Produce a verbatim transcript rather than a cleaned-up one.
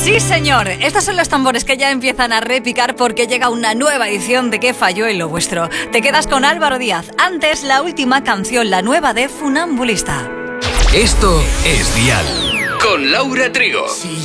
Sí, señor, estos son los tambores que ya empiezan a repicar porque llega una nueva edición de ¿Qué falló en lo vuestro? Te quedas con Álvaro Díaz. Antes, la última canción, la nueva de Funambulista. Esto es Dial con Laura Trigo. Si